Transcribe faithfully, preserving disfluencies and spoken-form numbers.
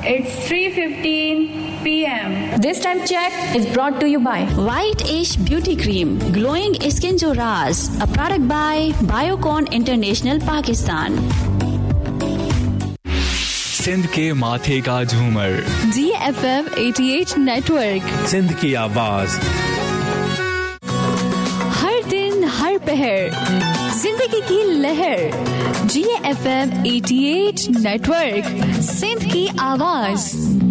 It's three fifteen p m This time check is brought to you by White Ash Beauty Cream, Glowing Skin Jo Raaz, a product by Biocon International Pakistan. Sindh के माथे का झूमर जी F M अठासी network, Sindh की आवाज, हर दिन हर पहर जिंदगी की लहर। जी एफ एम अठासी नेटवर्क, सिंध की आवाज।